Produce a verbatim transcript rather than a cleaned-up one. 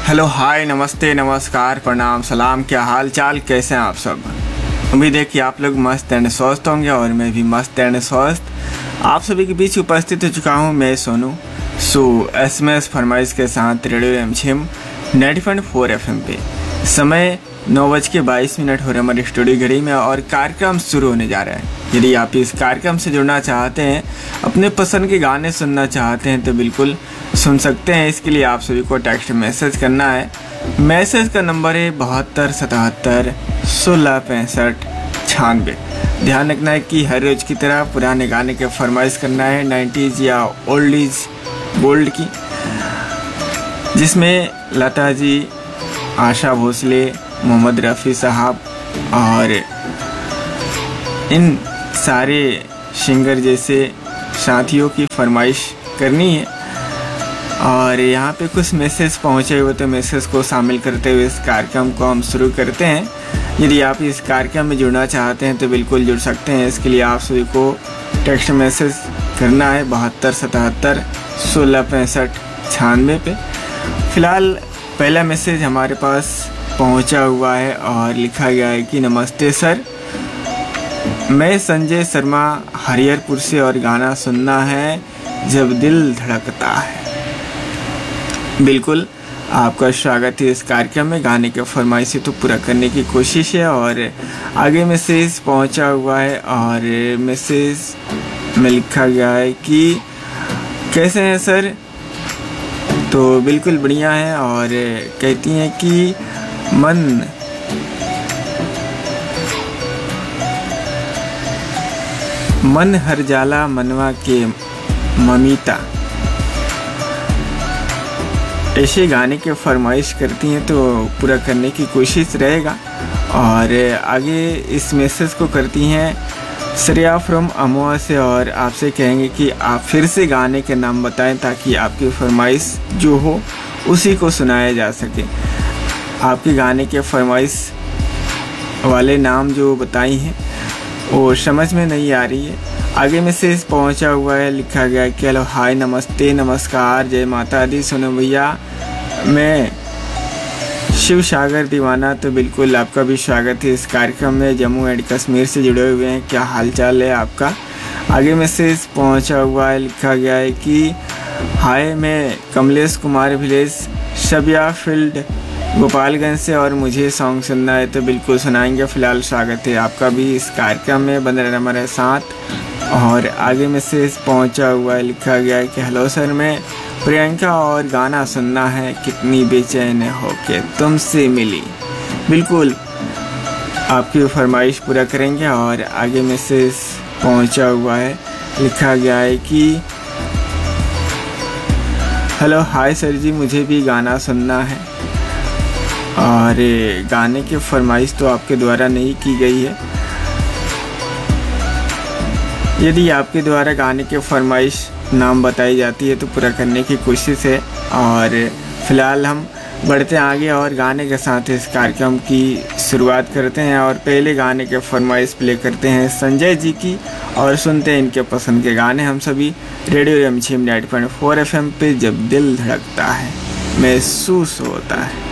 Hello hi नमस्ते नमस्कार प्रणाम सलाम, क्या हाल चाल, कैसे हैं आप सब। उम्मीद है कि आप लोग मस्त एंड स्वस्थ होंगे और मैं भी मस्त एंड स्वस्थ आप सभी के बीच उपस्थित हो चुका हूं। मैं सोनू सो एस एम एस फरमाइश के साथ radio एमछिम ninety point four F M पे। समय नौ बज के बाईस मिनट हो रहे हमारी स्टूडियो घड़ी में और कार्यक्रम शुरू होने जा रहा है। यदि आप इस कार्यक्रम से जुड़ना चाहते हैं, अपने पसंद के गाने सुनना चाहते हैं तो बिल्कुल सुन सकते हैं। इसके लिए आप सभी को टेक्स्ट मैसेज करना है। मैसेज का नंबर है बहत्तर सतहत्तर सोलह पैंसठ छियानवे। ध्यान रखना है कि हर रोज की तरह पुराने गाने के फरमाइश करना है, नाइन्टीज़ या ओल्डीज गोल्ड की, जिसमें लता जी, आशा भोसले, मोहम्मद रफ़ी साहब और इन सारे सिंगर जैसे साथियों की फरमाइश करनी है। और यहाँ पे कुछ मैसेज पहुँचे हुए तो मैसेज को शामिल करते हुए इस कार्यक्रम को हम शुरू करते हैं। यदि आप इस कार्यक्रम में जुड़ना चाहते हैं तो बिल्कुल जुड़ सकते हैं। इसके लिए आप सभी को टेक्स्ट मैसेज करना है बहत्तर सतहत्तर सोलह पैंसठ छियानवे पे। फ़िलहाल पहला मैसेज हमारे पास पहुंचा हुआ है और लिखा गया है कि नमस्ते सर, मैं संजय शर्मा हरिहरपुर से और गाना सुनना है जब दिल धड़कता है। बिल्कुल आपका स्वागत है इस कार्यक्रम में। गाने के फरमाइशी तो पूरा करने की कोशिश है। और आगे मैसेज पहुंचा हुआ है और मैसेज में लिखा गया है कि कैसे हैं सर। तो बिल्कुल बढ़िया है और कहती हैं कि मन मन हर जाला मनवा के ममिता, ऐसे गाने के फरमाइश करती हैं तो पूरा करने की कोशिश रहेगा। और आगे इस मैसेज को करती हैं श्रेया फ्रॉम अमोआ से और आपसे कहेंगे कि आप फिर से गाने के नाम बताएं ताकि आपकी फरमाइश जो हो उसी को सुनाया जा सके। आपके गाने के फरमाइश वाले नाम जो बताई हैं वो समझ में नहीं आ रही है। आगे मैसेज पहुंचा हुआ है, लिखा गया है कि हेलो हाय नमस्ते नमस्कार जय माता दी। सुनो भैया, मैं शिव सागर दीवाना, तो बिल्कुल आपका भी स्वागत है इस कार्यक्रम में। जम्मू एंड कश्मीर से जुड़े हुए हैं, क्या हाल चाल है आपका। आगे मैसेज पहुंचा हुआ है, लिखा गया है कि हाय मैं कमलेश कुमार विलेज शबिया फील्ड गोपालगंज से और मुझे सॉन्ग सुनना है तो बिल्कुल सुनाएंगे। फ़िलहाल स्वागत है आपका भी इस कार्यक्रम में, बने रहना हमारे साथ। और आगे मैसेज पहुंचा हुआ है, लिखा गया है कि हेलो सर, मैं प्रियंका और गाना सुनना है कितनी बेचैन हो के तुमसे मिली। बिल्कुल आपकी फरमाइश पूरा करेंगे। और आगे मैसेज पहुंचा हुआ है, लिखा गया है कि हेलो हाय सर जी, मुझे भी गाना सुनना है। और गाने की फरमाइश तो आपके द्वारा नहीं की गई है। यदि आपके द्वारा गाने के फरमाइश नाम बताई जाती है तो पूरा करने की कोशिश है। और फ़िलहाल हम बढ़ते आगे और गाने के साथ इस कार्यक्रम की शुरुआत करते हैं। और पहले गाने के फरमाइश प्ले करते हैं संजय जी की और सुनते हैं इनके पसंद के गाने हम सभी radio एमछिम ninety point four F M पे। जब दिल धड़कता है महसूस होता है।